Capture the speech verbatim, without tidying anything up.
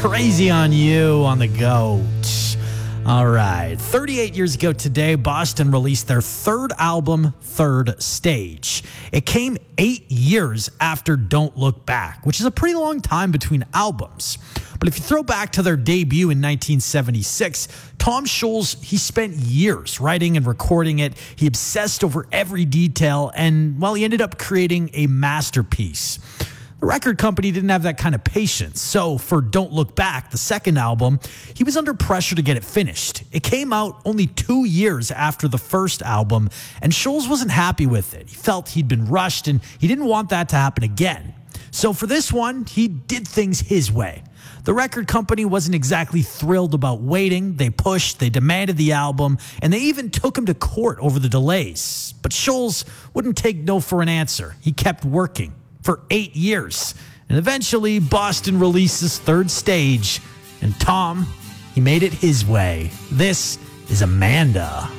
Crazy on You on the GOAT. All right. thirty-eight years ago today, Boston released their third album, Third Stage. It came eight years after Don't Look Back, which is a pretty long time between albums. But if you throw back to their debut in nineteen seventy-six, Tom Scholz, he spent years writing and recording it. He obsessed over every detail, and, well, he ended up creating a masterpiece. The record company didn't have that kind of patience, so for Don't Look Back, the second album, he was under pressure to get it finished. It came out only two years after the first album, and Scholz wasn't happy with it. He felt he'd been rushed, and he didn't want that to happen again. So for this one, he did things his way. The record company wasn't exactly thrilled about waiting. They pushed, they demanded the album, and they even took him to court over the delays. But Scholz wouldn't take no for an answer. He kept working for eight years. And eventually, Boston releases Third Stage, and Tom, he made it his way. This is Amanda.